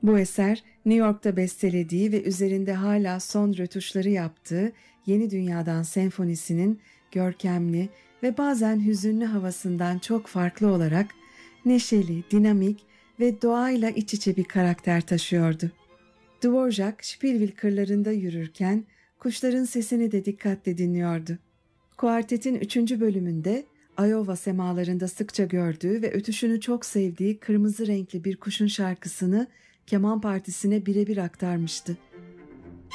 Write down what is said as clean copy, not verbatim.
Bu eser, New York'ta bestelediği ve üzerinde hala son rötuşları yaptığı Yeni Dünya'dan senfonisinin görkemli ve bazen hüzünlü havasından çok farklı olarak neşeli, dinamik ve doğayla iç içe bir karakter taşıyordu. Dvorak, Spilvil kırlarında yürürken kuşların sesini de dikkatle dinliyordu. Kuartetin 3. bölümünde Iowa semalarında sıkça gördüğü ve ötüşünü çok sevdiği kırmızı renkli bir kuşun şarkısını keman partisine birebir aktarmıştı.